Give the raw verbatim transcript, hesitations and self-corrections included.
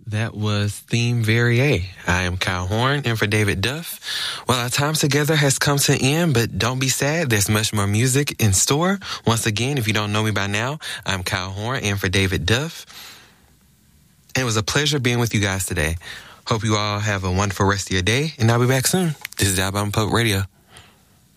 That was Theme Verrier. I am Kyle Horn, and for David Duff. Well, our time together has come to an end, but don't be sad. There's much more music in store. Once again, if you don't know me by now, I'm Kyle Horn, and for David Duff. And it was a pleasure being with you guys today. Hope you all have a wonderful rest of your day, and I'll be back soon. This is Alabama Public Radio.